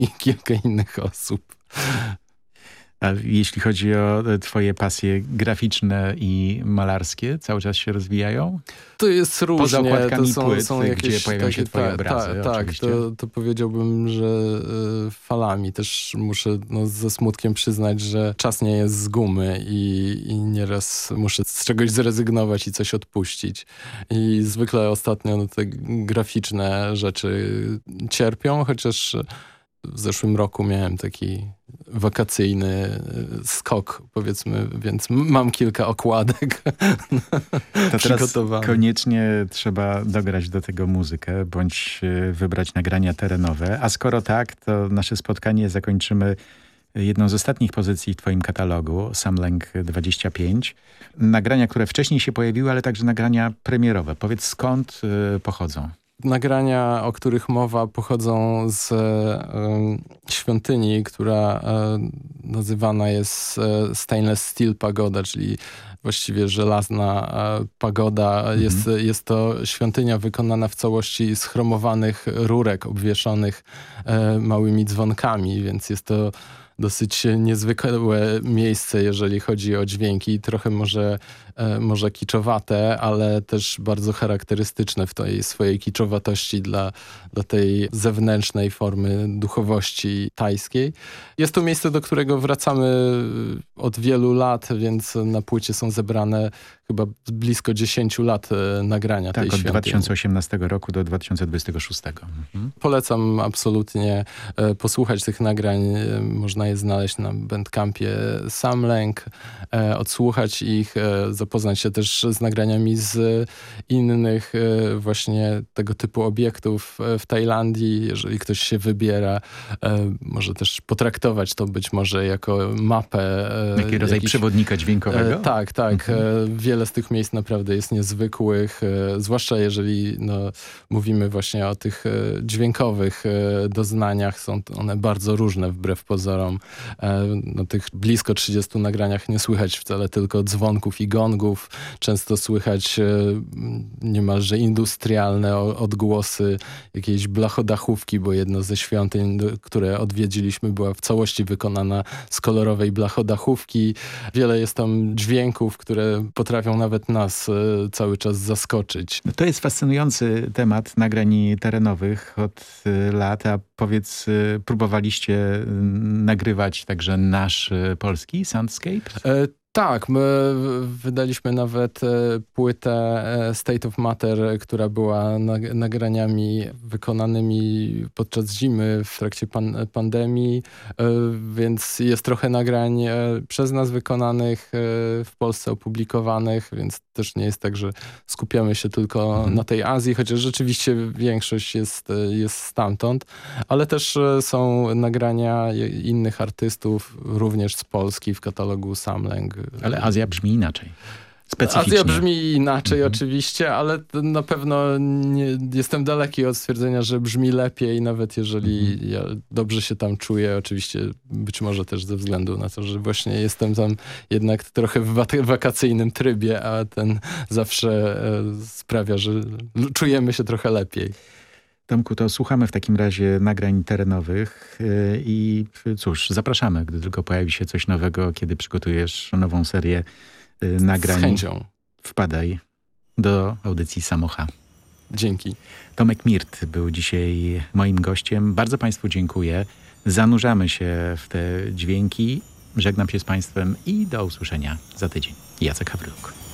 i kilka innych osób. A jeśli chodzi o twoje pasje graficzne i malarskie, cały czas się rozwijają? To jest różnie. Poza okładkami płyt, są jakieś, gdzie pojawiają się twoje obrazy. Tak, to powiedziałbym, że falami. Też muszę ze smutkiem przyznać, że czas nie jest z gumy i nieraz muszę z czegoś zrezygnować i coś odpuścić. I zwykle ostatnio te graficzne rzeczy cierpią, chociaż w zeszłym roku miałem taki wakacyjny skok, powiedzmy, więc mam kilka okładek to teraz koniecznie trzeba dograć do tego muzykę, bądź wybrać nagrania terenowe. A skoro tak, to nasze spotkanie zakończymy jedną z ostatnich pozycji w twoim katalogu, Samlęk 25. Nagrania, które wcześniej się pojawiły, ale także nagrania premierowe. Powiedz, skąd pochodzą? Nagrania, o których mowa, pochodzą z świątyni, która nazywana jest Stainless Steel Pagoda, czyli właściwie żelazna pagoda. Jest to świątynia wykonana w całości z chromowanych rurek obwieszonych małymi dzwonkami, więc jest to dosyć niezwykłe miejsce, jeżeli chodzi o dźwięki. Trochę może kiczowate, ale też bardzo charakterystyczne w tej swojej kiczowatości dla tej zewnętrznej formy duchowości tajskiej. Jest to miejsce, do którego wracamy od wielu lat, więc na płycie są zebrane chyba blisko 10 lat nagrania tej świątyni. Tak, od 2018 roku do 2026. Polecam absolutnie posłuchać tych nagrań. Można je znaleźć na Bandcampie Samlęk, odsłuchać ich, zapoznać się też z nagraniami z innych właśnie tego typu obiektów w Tajlandii. Jeżeli ktoś się wybiera, może też potraktować to być może jako mapę. Jaki rodzaj przewodnika dźwiękowego? Tak. Wiele z tych miejsc naprawdę jest niezwykłych, zwłaszcza jeżeli mówimy właśnie o tych dźwiękowych doznaniach. Są one bardzo różne wbrew pozorom. Na tych blisko 30 nagraniach nie słychać wcale tylko dzwonków i gongów. Często słychać niemalże industrialne odgłosy jakiejś blachodachówki, bo jedno ze świątyń, które odwiedziliśmy, była w całości wykonana z kolorowej blachodachówki. Wiele jest tam dźwięków, które potrafią nawet nas cały czas zaskoczyć. To jest fascynujący temat nagrań terenowych od lat, a powiedz, próbowaliście nagrywać także nasz polski soundscape? Tak, my wydaliśmy nawet płytę State of Matter, która była nagraniami wykonanymi podczas zimy w trakcie pandemii, więc jest trochę nagrań przez nas wykonanych, w Polsce opublikowanych, więc też nie jest tak, że skupiamy się tylko na tej Azji, chociaż rzeczywiście większość jest stamtąd, ale też są nagrania innych artystów, również z Polski w katalogu Samlęk. Ale Azja brzmi inaczej. Specyficznie. Azja brzmi inaczej oczywiście, ale na pewno nie, jestem daleki od stwierdzenia, że brzmi lepiej, nawet jeżeli ja dobrze się tam czuję. Oczywiście być może też ze względu na to, że właśnie jestem tam jednak trochę w wakacyjnym trybie, a ten zawsze sprawia, że czujemy się trochę lepiej. Tomku, to słuchamy w takim razie nagrań terenowych i cóż, zapraszamy, gdy tylko pojawi się coś nowego, kiedy przygotujesz nową serię nagrań. Z chęcią. Wpadaj do audycji Samocha. Dzięki. Tomek Mirt był dzisiaj moim gościem. Bardzo Państwu dziękuję. Zanurzamy się w te dźwięki. Żegnam się z Państwem i do usłyszenia za tydzień. Jacek Hawryluk.